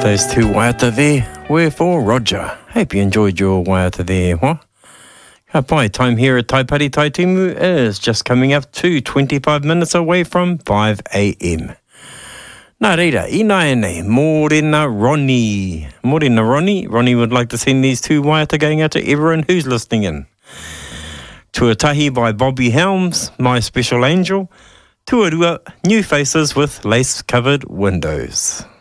those two waiata there were for Roger. Hope you enjoyed your waiata there, huh? Ka pai, time here at Taipari Taitumu is just coming up to 25 minutes away from 5 a.m. Nā reira, ina nei, mōrena Ronnie. Mōrena Ronnie. Ronnie would like to send these two waiata going out to everyone who's listening in. Tuatahi by Bobby Helms, My Special Angel. Tuarua, New Faces with Lace-Covered Windows.